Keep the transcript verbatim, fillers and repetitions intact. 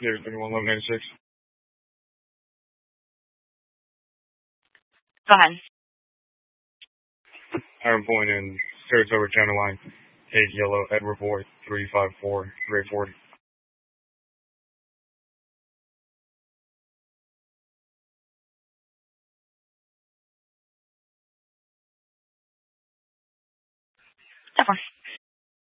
zero three one eleven eighty six. Go ahead. Iron Point in Saratoga County line. eight Yellow Edward Boy three five four three forty. Definitely.